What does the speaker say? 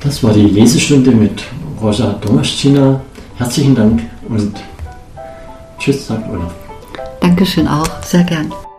Das war die Lesestunde mit Rosa Tomaschina. Herzlichen Dank und tschüss, sagt Olaf. Dankeschön auch, sehr gern.